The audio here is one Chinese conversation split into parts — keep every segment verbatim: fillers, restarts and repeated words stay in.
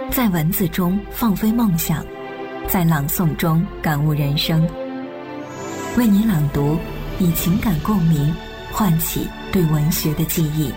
在文字中放飞梦想，在朗诵中感悟人生。为你朗读，以情感共鸣，唤起对文学的记忆。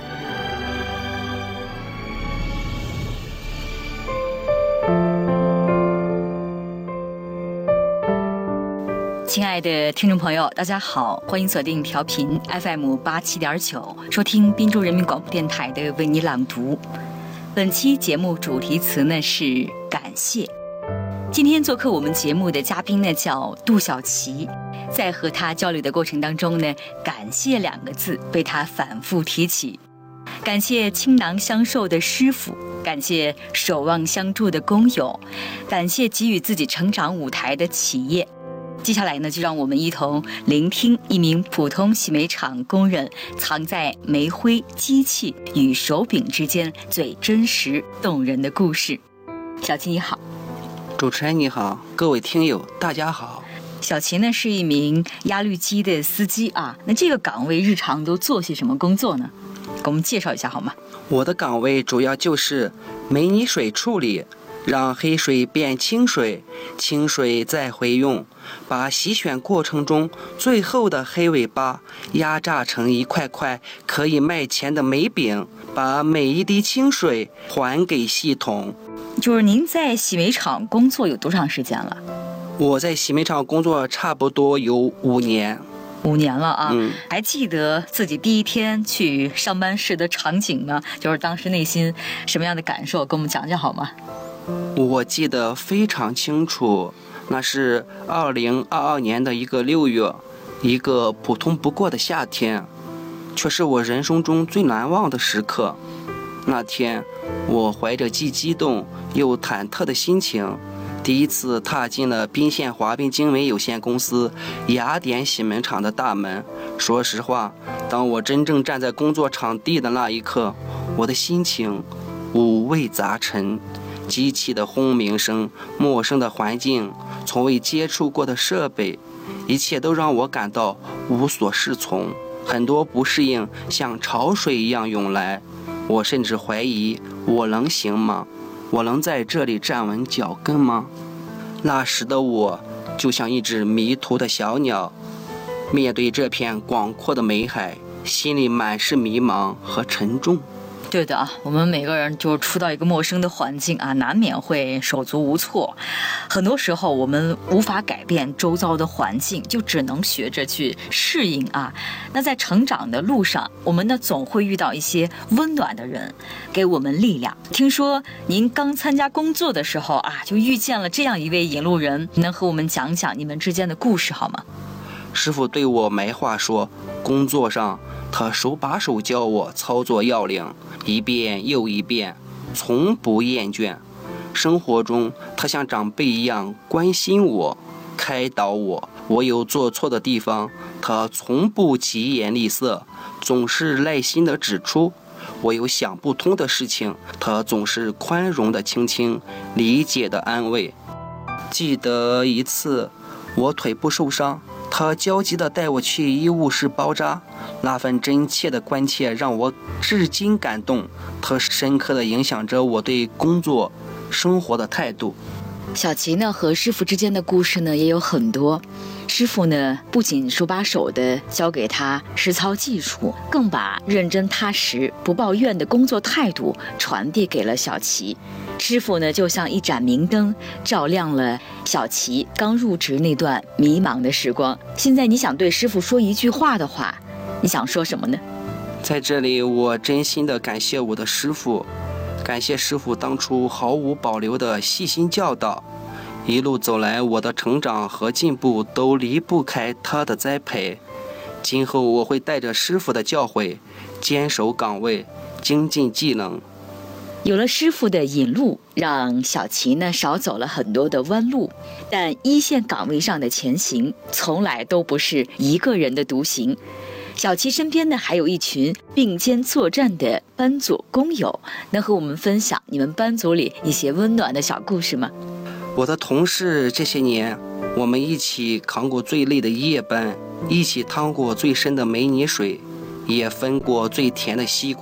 亲爱的听众朋友，大家好，欢迎锁定调频 F M 八七点九，收听滨州人民广播电台的为你朗读。本期节目主题词呢是感谢。今天做客我们节目的嘉宾呢叫杜小琪，在和他交流的过程当中呢，感谢两个字被他反复提起。感谢倾囊相授的师傅，感谢守望相助的工友，感谢给予自己成长舞台的企业。接下来呢，就让我们一同聆听一名普通洗煤厂工人藏在煤灰、机器与手柄之间最真实动人的故事。小琪你好。 主持人你好，各位听友大家好。 小琪呢是一名压滤机的司机啊，那这个岗位日常都做些什么工作呢？给我们介绍一下好吗？ 我的岗位主要就是煤泥水处理，让黑水变清水，清水再回用，把洗选过程中最后的黑尾巴压榨成一块块可以卖钱的煤饼，把每一滴清水还给系统。 就是您在洗煤厂工作有多长时间了？ 我在洗煤厂工作差不多有五年。 五年了啊、 嗯， 还记得自己第一天去上班时的场景吗？就是当时内心什么样的感受，跟我们讲讲好吗？ 我记得非常清楚，那是二零二二年的一个六月，一个普通不过的夏天，却是我人生中最难忘的时刻。那天，我怀着既激动又忐忑的心情，第一次踏进了宾县华彬精煤有限公司雅典洗煤厂的大门。说实话，当我真正站在工作场地的那一刻，我的心情五味杂陈。机器的轰鸣声，陌生的环境，从未接触过的设备，一切都让我感到无所适从。很多不适应像潮水一样涌来，我甚至怀疑我能行吗？我能在这里站稳脚跟吗？那时的我就像一只迷途的小鸟，面对这片广阔的煤海，心里满是迷茫和沉重。 对的啊，我们每个人就初到一个陌生的环境啊，难免会手足无措。很多时候我们无法改变周遭的环境，就只能学着去适应啊。那在成长的路上，我们呢总会遇到一些温暖的人，给我们力量。听说您刚参加工作的时候啊，就遇见了这样一位引路人，能和我们讲讲你们之间的故事好吗？ 师傅对我没话说，工作上他手把手教我操作要领，一遍又一遍，从不厌倦。生活中他像长辈一样关心我，开导我，我有做错的地方，他从不疾言厉色，总是耐心地指出。我有想不通的事情，他总是宽容地倾听，理解地安慰。记得一次我腿部受伤，他焦急地带我去医务室包扎，那份真切的关切让我至今感动，它深刻地影响着我对工作生活的态度。 小琪呢和师傅之间的故事呢也有很多。师傅呢不仅手把手地教给他实操技术，更把认真踏实不抱怨的工作态度传递给了小琪。师傅呢就像一盏明灯，照亮了小琪刚入职那段迷茫的时光。现在你想对师傅说一句话的话，你想说什么呢？ 在这里我真心的感谢我的师傅，感谢师傅当初毫无保留的细心教导，一路走来我的成长和进步都离不开他的栽培。今后我会带着师傅的教诲，坚守岗位，精进技能。 有了师傅的引路，让小琪呢少走了很多的弯路，但一线岗位上的前行从来都不是一个人的独行。小琪身边呢还有一群并肩作战的班组工友，能和我们分享你们班组里一些温暖的小故事吗？ 我的同事这些年，我们一起扛过最累的夜班，一起趟过最深的煤泥水，也分过最甜的西瓜。